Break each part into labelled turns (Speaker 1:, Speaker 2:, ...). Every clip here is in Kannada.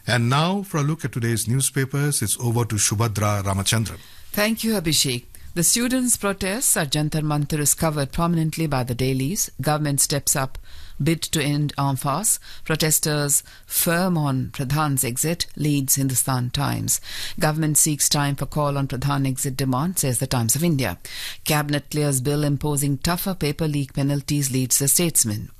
Speaker 1: And now, for a look at today's newspapers, it's over to Shubhadra Ramachandran.
Speaker 2: Thank you, Abhishek. The students' protests at Jantar Mantar is covered prominently by the dailies. Government steps up bid to end armed force. Protesters firm on Pradhan's exit, leads Hindustan Times. Government seeks time for call on Pradhan exit demand, says the Times of India. Cabinet clears bill imposing tougher paper leak penalties, leads the Statesman.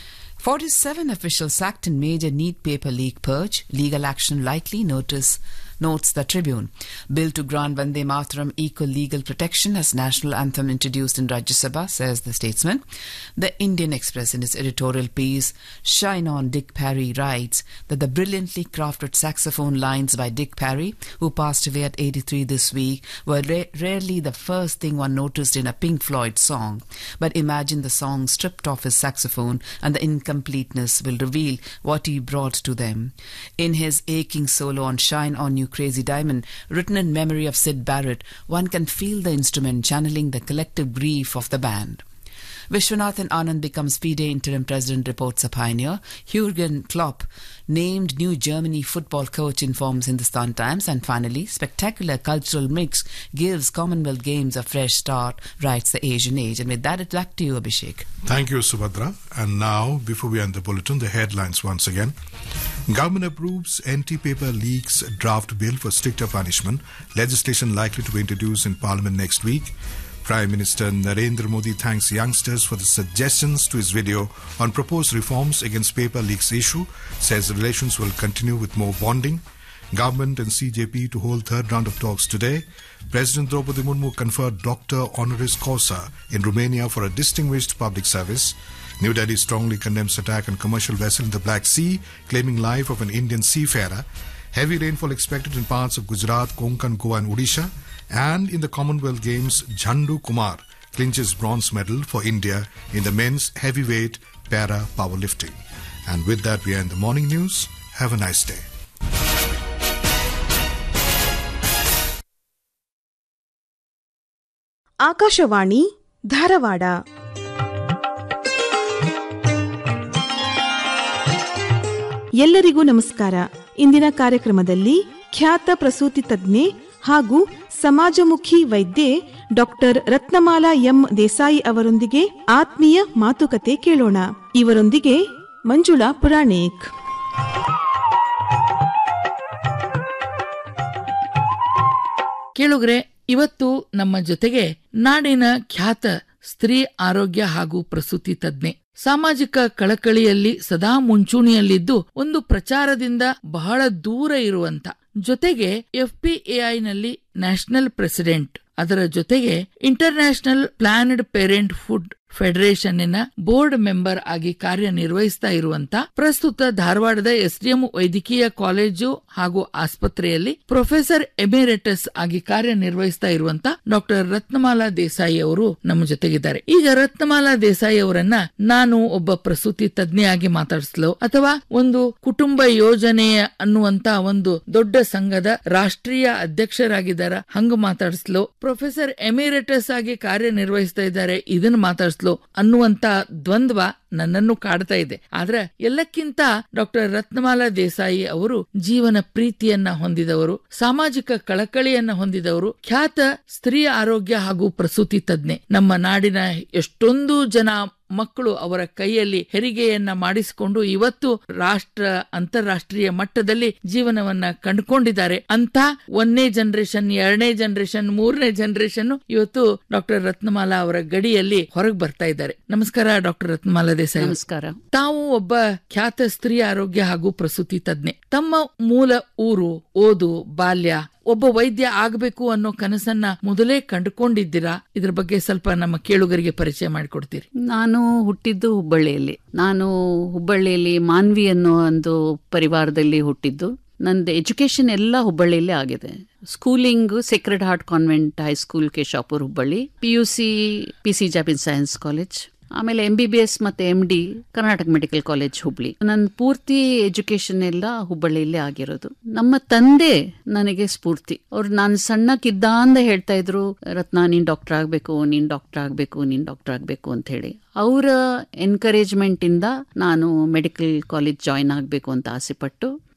Speaker 2: 47 officials sacked in major NEET paper leak purge. Legal action likely, notes the Tribune. Bill to grant Vande Mataram equal legal protection as national anthem introduced in Rajya Sabha, says the Statesman. The Indian Express, in its editorial piece, Shine On Dick Parry, writes that the brilliantly crafted saxophone lines by Dick Parry, who passed away at 83 this week, were rarely the first thing one noticed in a Pink Floyd song. But imagine the song stripped off his saxophone, and the incompleteness will reveal what he brought to them. In his aching solo on Shine On You Crazy Diamond, written in memory of Syd Barrett, one can feel the instrument channeling the collective grief of the band. Vishwanathan Anand becomes FIDE interim president, reports a Pioneer. Jurgen Klopp named new Germany football coach, informs Hindustan Times. And finally, spectacular cultural mix gives Commonwealth Games a fresh start, writes the Asian Age. And with that, it's back to you, Abhishek.
Speaker 1: Thank you, Subhadra. And now, before we end the bulletin, the headlines once again. Government approves anti-paper leaks draft bill for stricter punishment. Legislation likely to be introduced in Parliament next week. Prime Minister Narendra Modi thanks youngsters for the suggestions to his video on proposed reforms against paper leaks issue, says relations will continue with more bonding. Government and CJP to hold third round of talks today. President Draupadi Murmu conferred Doctor Honoris Causa in Romania for a distinguished public service. New Delhi strongly condemns attack on commercial vessel in the Black Sea, claiming life of an Indian seafarer. Heavy rainfall expected in parts of Gujarat, Konkan, Goa and Odisha. And in the Commonwealth Games, Jhandu Kumar clinches bronze medal for India in the men's heavyweight para powerlifting. And with that, we end the morning news. Have a nice day.
Speaker 3: Akashvani Dharwad. ಎಲ್ಲರಿಗೂ ನಮಸ್ಕಾರ. ಇಂದಿನ ಕಾರ್ಯಕ್ರಮದಲ್ಲಿ ಖ್ಯಾತ ಪ್ರಸೂತಿ ತಜ್ಞೆ ಹಾಗೂ ಸಮಾಜಮುಖಿ ವೈದ್ಯೆ ಡಾಕ್ಟರ್ ರತ್ನಮಾಲಾ ಎಂ ದೇಸಾಯಿ ಅವರೊಂದಿಗೆ ಆತ್ಮೀಯ ಮಾತುಕತೆ ಕೇಳೋಣ. ಇವರೊಂದಿಗೆ ಮಂಜುಳಾ ಪುರಾಣಿಕ್.
Speaker 4: ಕೇಳುಗರೆ, ಇವತ್ತು ನಮ್ಮ ಜೊತೆಗೆ ನಾಡಿನ ಖ್ಯಾತ ಸ್ತ್ರೀ ಆರೋಗ್ಯ ಹಾಗೂ ಪ್ರಸೂತಿ ತಜ್ಞೆ, ಸಾಮಾಜಿಕ ಕಳಕಳಿಯಲ್ಲಿ ಸದಾ ಮುಂಚೂಣಿಯಲ್ಲಿದ್ದು ಒಂದು ಪ್ರಚಾರದಿಂದ ಬಹಳ ದೂರ ಇರುವಂತ, ಜೊತೆಗೆ FPAI-ನಲ್ಲಿ ನ್ಯಾಷನಲ್ ಪ್ರೆಸಿಡೆಂಟ್, ಅದರ ಜೊತೆಗೆ ಇಂಟರ್ನ್ಯಾಷನಲ್ ಪ್ಲಾನ್ಡ್ ಪೇರೆಂಟ್ ಹುಡ್ ಫೆಡರೇಷನ್ನಿನ ಬೋರ್ಡ್ ಮೆಂಬರ್ ಆಗಿ ಕಾರ್ಯನಿರ್ವಹಿಸ್ತಾ ಇರುವಂತ, ಪ್ರಸ್ತುತ ಧಾರವಾಡದ SDM ವೈದ್ಯಕೀಯ ಕಾಲೇಜು ಹಾಗೂ ಆಸ್ಪತ್ರೆಯಲ್ಲಿ ಪ್ರೊಫೆಸರ್ ಎಮೆರಿಟಸ್ ಆಗಿ ಕಾರ್ಯನಿರ್ವಹಿಸ್ತಾ ಇರುವಂತ ಡಾಕ್ಟರ್ ರತ್ನಮಾಲಾ ದೇಸಾಯಿ ಅವರು ನಮ್ಮ ಜೊತೆಗಿದ್ದಾರೆ. ಈಗ ರತ್ನಮಾಲಾ ದೇಸಾಯಿ ಅವರನ್ನ ನಾನು ಒಬ್ಬ ಪ್ರಸೂತಿ ತಜ್ಞೆಯಾಗಿ ಮಾತಾಡಿಸ್ಲೋ ಅಥವಾ ಒಂದು ಕುಟುಂಬ ಯೋಜನೆ ಅನ್ನುವಂತ ಒಂದು ದೊಡ್ಡ ಸಂಘದ ರಾಷ್ಟ್ರೀಯ ಅಧ್ಯಕ್ಷರಾಗಿದ್ದಾರ ಹಂಗ ಮಾತಾಡಿಸ್ಲೋ, ಪ್ರೊಫೆಸರ್ ಎಮೆರಿಟಸ್ ಆಗಿ ಕಾರ್ಯನಿರ್ವಹಿಸ್ತಾ ಇದ್ದಾರೆ ಇದನ್ನ ಮಾತಾಡಿಸ್ಲೋ ಅನ್ನುವಂತ ದ್ವಂದ್ವ ನನ್ನನ್ನು ಕಾಡ್ತಾ ಇದೆ. ಆದ್ರೆ ಎಲ್ಲಕ್ಕಿಂತ ಡಾಕ್ಟರ್ ರತ್ನಮಾಲಾ ದೇಸಾಯಿ ಅವರು ಜೀವನ ಪ್ರೀತಿಯನ್ನ ಹೊಂದಿದವರು, ಸಾಮಾಜಿಕ ಕಳಕಳಿಯನ್ನ ಹೊಂದಿದವರು, ಖ್ಯಾತ ಸ್ತ್ರೀ ಆರೋಗ್ಯ ಹಾಗೂ ಪ್ರಸೂತಿ ತಜ್ಞೆ. ನಮ್ಮ ನಾಡಿನ ಎಷ್ಟೊಂದು ಜನ ಮಕ್ಕಳು ಅವರ ಕೈಯಲ್ಲಿ ಹೆರಿಗೆಯನ್ನ ಮಾಡಿಸಿಕೊಂಡು ಇವತ್ತು ರಾಷ್ಟ್ರ ಅಂತಾರಾಷ್ಟ್ರೀಯ ಮಟ್ಟದಲ್ಲಿ ಜೀವನವನ್ನ ಕಂಡುಕೊಂಡಿದ್ದಾರೆ. ಅಂತ 1ನೇ ಜನರೇಷನ್, 2ನೇ ಜನರೇಷನ್, 3ನೇ ಜನರೇಷನ್ ಇವತ್ತು ಡಾಕ್ಟರ್ ರತ್ನಮಾಲಾ ಅವರ ಗಡಿಯಲ್ಲಿ ಹೊರಗೆ ಬರ್ತಾ ಇದ್ದಾರೆ. ನಮಸ್ಕಾರ ಡಾಕ್ಟರ್ ರತ್ನಮಾಲಾ ದೇಸಾಯಿ.
Speaker 5: ನಮಸ್ಕಾರ.
Speaker 4: ತಾವು ಒಬ್ಬ ಖ್ಯಾತ ಸ್ತ್ರೀ ಆರೋಗ್ಯ ಹಾಗೂ ಪ್ರಸೂತಿ ತಜ್ಞೆ. ತಮ್ಮ ಮೂಲ ಊರು, ಓದು, ಬಾಲ್ಯ, ಒಬ್ಬ ವೈದ್ಯ ಆಗಬೇಕು ಅನ್ನೋ ಕನಸನ್ನ ಮೊದಲೇ ಕಂಡುಕೊಂಡಿದ್ದೀರಾ? ಇದ್ರ ಬಗ್ಗೆ ಸ್ವಲ್ಪ ನಮ್ಮ ಕೇಳುಗರಿಗೆ ಪರಿಚಯ ಮಾಡಿಕೊಡ್ತೀರಿ?
Speaker 5: ನಾನು ಹುಟ್ಟಿದ್ದು ಹುಬ್ಬಳ್ಳಿಯಲ್ಲಿ ಮಾನ್ವಿ ಅನ್ನೋ ಒಂದು ಪರಿವಾರದಲ್ಲಿ ಹುಟ್ಟಿದ್ದು. ನಂದು ಎಜುಕೇಶನ್ ಎಲ್ಲ ಹುಬ್ಬಳ್ಳಿಯಲ್ಲೇ ಆಗಿದೆ. Schooling Sacred heart convent high school ಕೇಶಾಪುರ್ Hubballi, PUC PC ಜಾಬಿನ್ science college, ಆಮೇಲೆ MBBS ಮತ್ತೆ MD Karnataka medical college Hubli. ನನ್ನ ಪೂರ್ತಿ ಎಜುಕೇಶನ್ ಎಲ್ಲ ಹುಬ್ಬಳ್ಳಿಯಲ್ಲೇ ಆಗಿರೋದು. ನಮ್ಮ ತಂದೆ ನನಗೆ ಸ್ಫೂರ್ತಿ. ಅವ್ರು ನಾನು ಸಣ್ಣಕ್ಕಿದ್ದಂದ ಹೇಳ್ತಾ ಇದ್ರು, ರತ್ನ ನೀನ್ ಡಾಕ್ಟರ್ ಆಗ್ಬೇಕು, ನೀನ್ ಡಾಕ್ಟರ್ ಆಗ್ಬೇಕು, ನೀನ್ ಡಾಕ್ಟರ್ ಆಗ್ಬೇಕು ಅಂತ ಹೇಳಿ. ಅವರ ಎನ್ಕರೇಜ್ಮೆಂಟ್ ಇಂದ ನಾನು ಮೆಡಿಕಲ್ ಕಾಲೇಜ್ ಜಾಯಿನ್ ಆಗ್ಬೇಕು ಅಂತ ಆಸೆ ಪಟ್ಟು